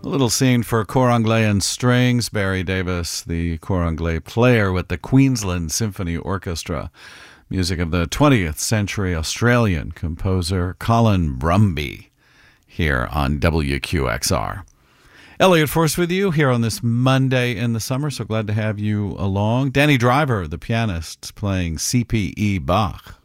A little scene for Cor Anglais and Strings. Barry Davis, the Cor Anglais player with the Queensland Symphony Orchestra. Music of the 20th century Australian composer Colin Brumby here on WQXR. Elliot Force with you here on this Monday in the summer. So glad to have you along. Danny Driver, the pianist, playing C.P.E. Bach.